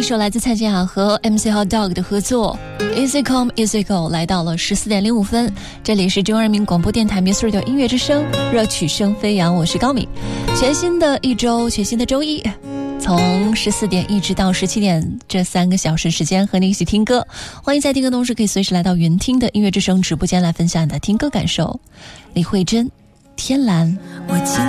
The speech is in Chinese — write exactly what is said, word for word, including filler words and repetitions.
首来自蔡健雅和 M C Hot Dog 的合作 Easy Come Easy Go， 来到了十四点零五分，这里是中央人民广播电台 Music Radio 音乐之声，热曲声飞扬，我是高敏。全新的一周，全新的周一，从十四点一直到十七点，这三个小时时间和你一起听歌。欢迎在听歌同时可以随时来到云听的音乐之声直播间来分享你的听歌感受。李慧珍，天蓝。